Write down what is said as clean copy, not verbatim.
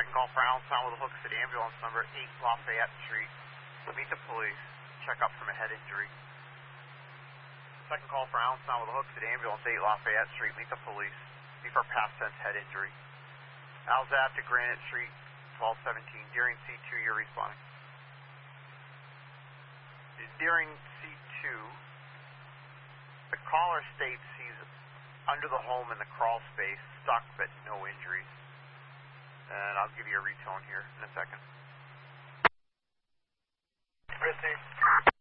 Second call for Allen Sound with a Hook City ambulance number 8 Lafayette Street. Meet the police. Check up from a head injury. Second call for Allen Sound with a Hook City ambulance 8 Lafayette Street. Meet the police. See for past tense head injury. Alzap to Granite Street, 1217. Deering C2, you're responding. Deering C2, the caller states he's under the home in the crawl space, stuck but no injuries. And I'll give you a retone here in a second. Received.